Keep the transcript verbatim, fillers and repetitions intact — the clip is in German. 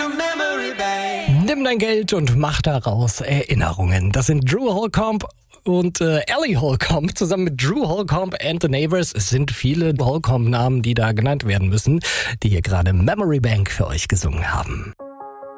Nimm dein Geld und mach daraus Erinnerungen. Das sind Drew Holcomb und äh, Ellie Holcomb zusammen mit Drew Holcomb and the Neighbors. Es sind viele Holcomb-Namen, die da genannt werden müssen, die hier gerade Memory Bank für euch gesungen haben.